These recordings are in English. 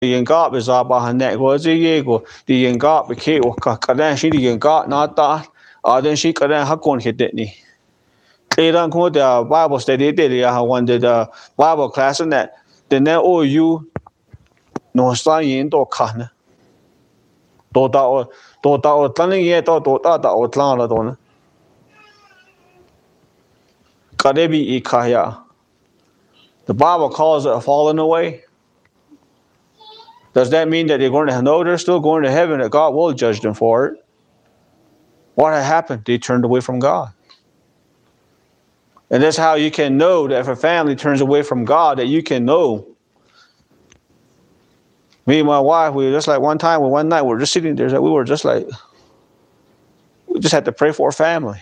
Yen God is up on neck was a yego, the yen God became Kadan she the yen God not that, then she could have gone hit it. They don't go the Bible study did I wanted the Bible class and that. Then all you no sign in to can. To telling yet or to outline on. Kadebi Ikaya. The Bible calls it a falling away. Does that mean that they're going to know they're still going to heaven, that God will judge them for it? What had happened? They turned away from God. And that's how you can know that if a family turns away from God, that you can know. Me and my wife, we were just like one night, we were just sitting there, we were just like, we just had to pray for a family.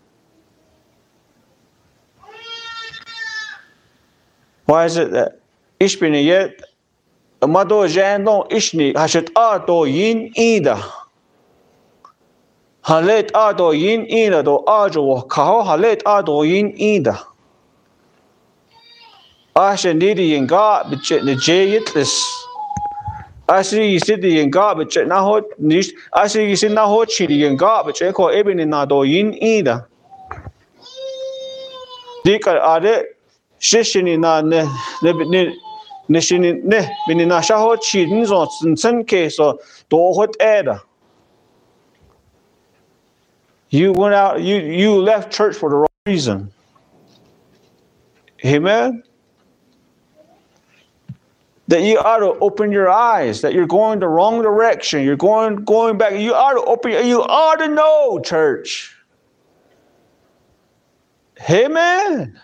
Why is it that Ishbini yet Amado Jandon Ishni Hashet Ato Yin Ida Halet Ato Yin Ida do Ajo Kaho Halet Ato Yin Ida Asha Nidi in God but the Jayitlis. I see you sit in God but now I see you sit now chili in God but check or even in Nado Yin Ida. Dika Ade Shishini na ne Nishini ne Minasha ho cheatings or in some case or do what ada. You went out, you left church for the wrong reason. Amen? That you ought to open your eyes, that you're going the wrong direction, you're going back. You ought to know, church. Amen.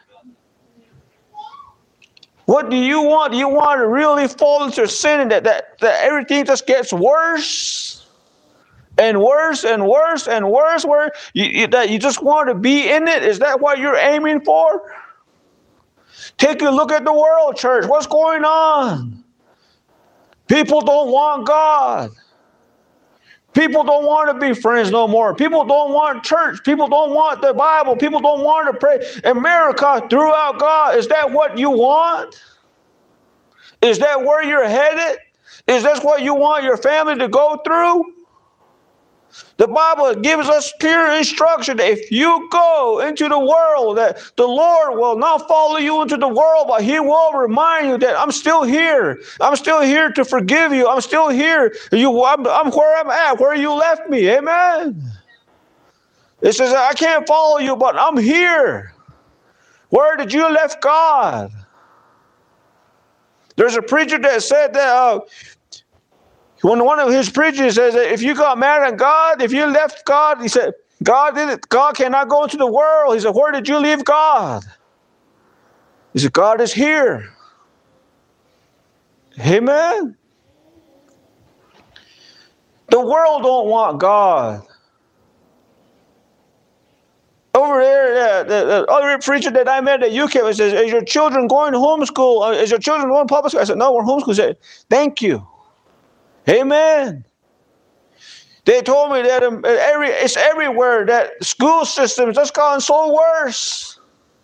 What do you want? Do you want to really fall into sin and that everything just gets worse? And worse and worse and worse, where that you just want to be in it? Is that what you're aiming for? Take a look at the world, church. What's going on? People don't want God. People don't want to be friends no more. People don't want church. People don't want the Bible. People don't want to pray. America threw out God. Is that what you want? Is that where you're headed? Is that what you want your family to go through? The Bible gives us clear instruction that if you go into the world, that the Lord will not follow you into the world, but He will remind you that I'm still here. I'm still here to forgive you. I'm still here. I'm where I'm at, where you left me. Amen. It says, I can't follow you, but I'm here. Where did you left God? There's a preacher that said that when one of his preachers says that if you got mad at God, if you left God, he said, God cannot go into the world. He said, where did you leave God? He said, God is here. Amen. The world don't want God. Over there, the other preacher that I met at UK says, is your children going to homeschool? Is your children going to public school? I said, no, we're homeschool. He said, thank you. Amen. They told me that it's everywhere, that school systems just gotten so worse.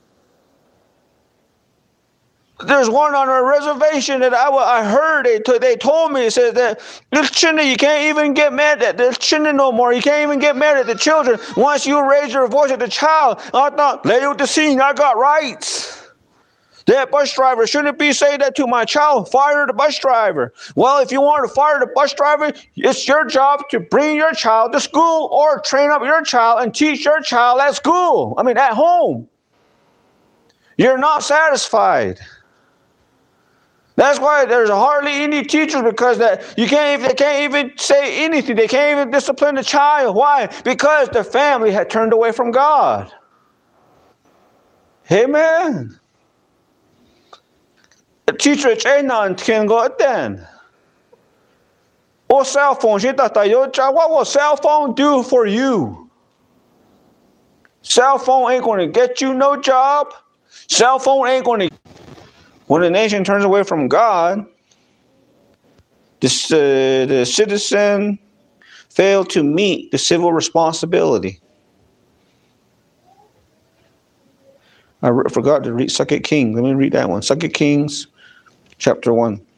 There's one on our reservation that I heard. They told me, it says that little children, you can't even get mad at the children no more. You can't even get mad at the children. Once you raise your voice at the child, I thought, lay with the scene, I got rights. That bus driver shouldn't be saying that to my child. Fire the bus driver. Well, if you want to fire the bus driver, it's your job to bring your child to school or train up your child and teach your child at school. At home. You're not satisfied. That's why there's hardly any teachers, because they can't even say anything. They can't even discipline the child. Why? Because the family had turned away from God. Amen. The teacher can go then. What cell phone? What will cell phone do for you? Cell phone ain't going to get you no job. Cell phone ain't going to. When the nation turns away from God, the citizen failed to meet the civil responsibility. I forgot to read 2 Kings. Let me read that one. 2 Kings chapter 1.